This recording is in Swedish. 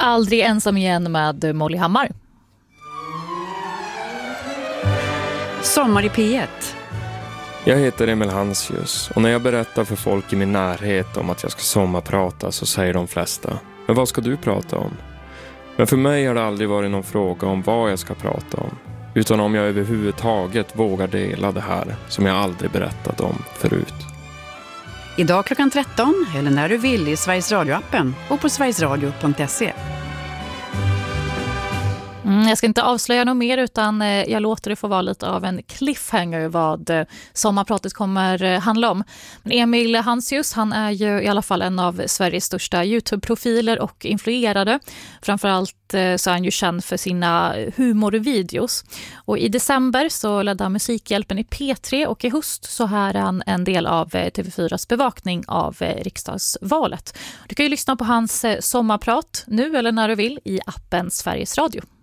Aldrig ensam igen med Molly Hammar. Sommar i P1. Jag heter Emil Hansjus och när jag berättar för folk i min närhet om att jag ska sommarprata så säger de flesta: men vad ska du prata om? Men för mig har det aldrig varit någon fråga om vad jag ska prata om, utan om jag överhuvudtaget vågar dela det här som jag aldrig berättat om förut. Idag klockan 13 eller när du vill i Sveriges Radio-appen och på sverigesradio.se. Jag ska inte avslöja något mer utan jag låter det få vara lite av en cliffhanger vad sommarpratet kommer handla om. Men Emil Hansjus, han är ju i alla fall en av Sveriges största YouTube-profiler och influerade. Framförallt så är han ju känd för sina humorvideos. Och i december så ledde han Musikhjälpen i P3 och i höst så är han en del av TV4s bevakning av riksdagsvalet. Du kan ju lyssna på hans sommarprat nu eller när du vill i appen Sveriges Radio.